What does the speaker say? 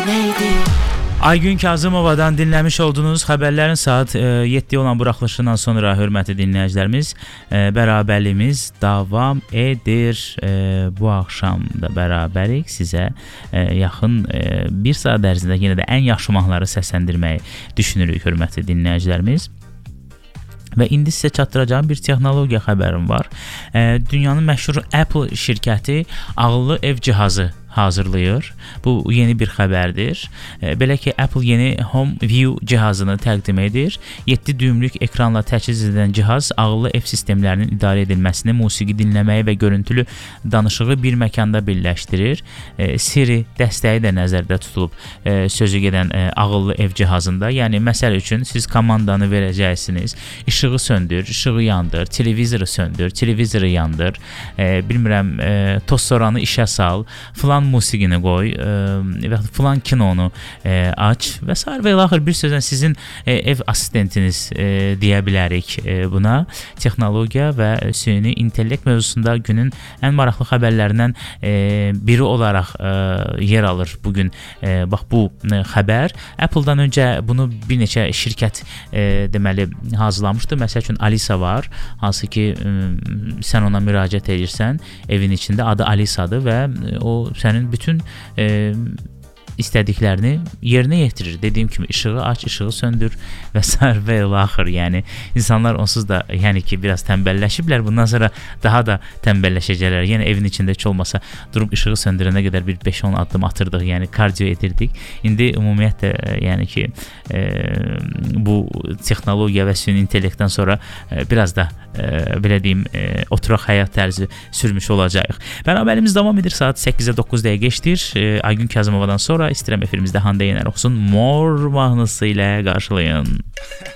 Aygün Kazımovadan dinləmiş olduğunuz xəbərlərin saat 7 olan buraxılışından sonra hörmətli dinləyicilərimiz bərabərliyimiz davam edir. Bu axşam da bərabərik. Sizə yaxın bir saat ərzində yenə də ən yaxşı mahnıları səsləndirməyi düşünürük hörmətli dinləyicilərimiz. Və indi sizə çatdıracağım bir texnologiya xəbərim var. Dünyanın məşhur Apple şirkəti ağıllı ev cihazı hazırlayır. Bu yeni bir xəbərdir. Belə ki, Apple yeni Home View cihazını təqdim edir. 7 düymlük ekranla təchiz edilən cihaz ağıllı ev sistemlərinin idarə edilməsini, musiqi dinləməyi və görüntülü danışığı bir məkanda birləşdirir. Siri dəstəyi də nəzərdə tutulub sözü gedən ağıllı ev cihazında. Yəni, məsəl üçün siz komandanı verəcəksiniz. İşığı söndür, işığı yandır, televizoru söndür, televizoru yandır. Bilmirəm, toz soranı işə sal, falan musiqini qoy və filan kinonu aç və s. və ilaxır bir sözlə sizin ev assistentiniz deyə bilərik buna. Texnologiya və süni intellekt mövzusunda günün ən maraqlı xəbərlərindən biri olaraq yer alır bugün. Bax, bu xəbər Apple-dan öncə bunu bir neçə şirkət deməli hazırlamışdı. Məsəl üçün Alisa var, hansı ki sən ona müraciət edirsən, evin içində adı Alisadır və o sənin bütün istədiklərini yerinə yetirir. Dediyim kimi işığı aç, işığı söndür və s. və ilaxır. Yəni insanlar onsuz da yəni ki biraz tənbəlləşiblər. Bundan sonra daha da tənbəlləşəcəklər. Yəni evin içində heç olmasa durub işığı söndürənə qədər bir 5-10 addım atırdıq. Yəni kardio edirdik. İndi ümumiyyətlə yəni ki bu texnologiya və süni intellektdən sonra biraz da belə deyim oturaq həyat tərzi sürmüş olacağıq. Bərabərimiz davam edir. Saat 8-ə 9 dəqiqə keçdir. Aygün Kazımovadan sonra İstəyirəm efirimizdə Hande Yener oxusun Mor mahnısı ilə qarşılayın.